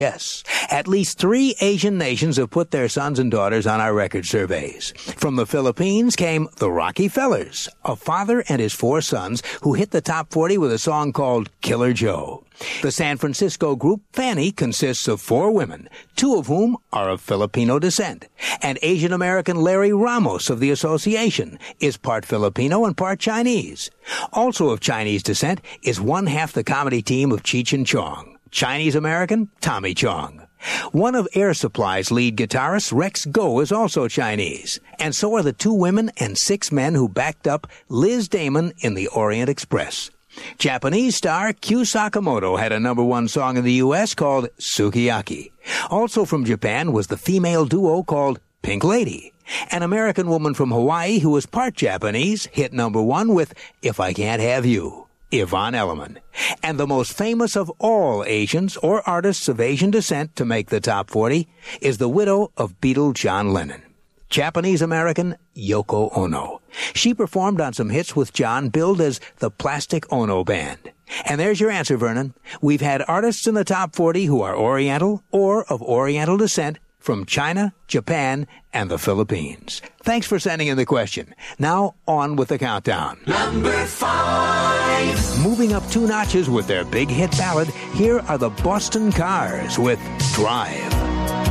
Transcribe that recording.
Yes, at least 3 Asian nations have put their sons and daughters on our record surveys. From the Philippines came the Rocky Fellers, a father and his 4 sons who hit the top 40 with a song called Killer Joe. The San Francisco group Fanny consists of 4 women, 2 of whom are of Filipino descent. And Asian-American Larry Ramos of the association is part Filipino and part Chinese. Also of Chinese descent is one half the comedy team of Cheech and Chong. Chinese-American Tommy Chong. One of Air Supply's lead guitarists, Rex Go, is also Chinese. And so are the 2 women and 6 men who backed up Liz Damon in the Orient Express. Japanese star Kyu Sakamoto had a #1 song in the U.S. called Sukiyaki. Also from Japan was the female duo called Pink Lady. An American woman from Hawaii who was part Japanese hit #1 with If I Can't Have You, Yvonne Elliman. And the most famous of all Asians or artists of Asian descent to make the top 40 is the widow of Beatle John Lennon, Japanese-American Yoko Ono. She performed on some hits with John billed as the Plastic Ono Band. And there's your answer, Vernon. We've had artists in the top 40 who are Oriental or of Oriental descent from China, Japan, and the Philippines. Thanks for sending in the question. Now, on with the countdown. Number 5. Moving up 2 notches with their big hit ballad, here are the Boston Cars with Drive.